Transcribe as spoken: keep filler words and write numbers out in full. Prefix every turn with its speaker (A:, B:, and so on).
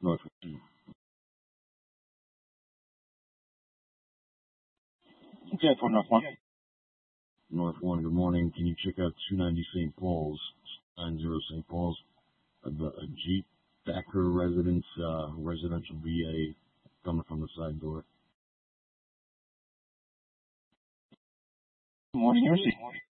A: North,
B: ten four North one.
A: North one, good morning. Can you check out two ninety Saint Paul's, nine zero Saint Paul's, uh, the a Jeep Thacker residence, uh, residential V A coming from the side door?
B: Good morning, Mercy.